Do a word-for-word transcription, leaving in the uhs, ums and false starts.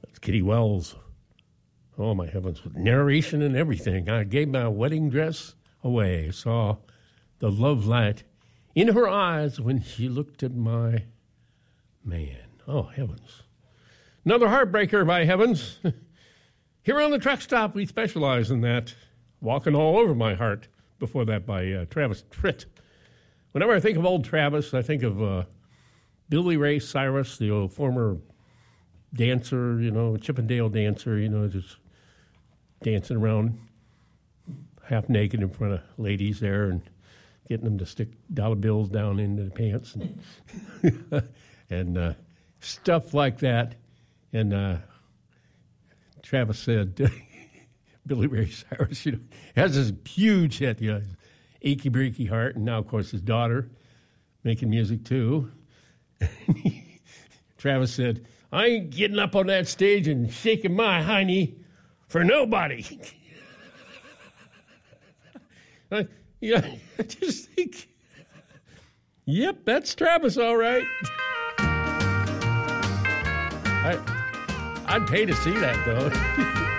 That's Kitty Wells. Oh, my heavens, with narration and everything. I gave my wedding dress away, saw the love light in her eyes when she looked at my man. Oh, heavens. Another heartbreaker, by heavens. Here on the truck stop, we specialize in that. Walking All Over My Heart, before that by uh, Travis Tritt. Whenever I think of old Travis, I think of uh, Billy Ray Cyrus, the old former dancer, you know, Chippendale dancer, you know, just dancing around half naked in front of ladies there and getting them to stick dollar bills down into the pants and, and uh, stuff like that. And uh, Travis said, Billy Ray Cyrus, you know, has this huge hit, you know, Achy Breaky Heart, and now, of course, his daughter making music too. Travis said, I ain't getting up on that stage and shaking my hiney for nobody. I, you know, I just think, yep, that's Travis, all right. I, I'd pay to see that, though.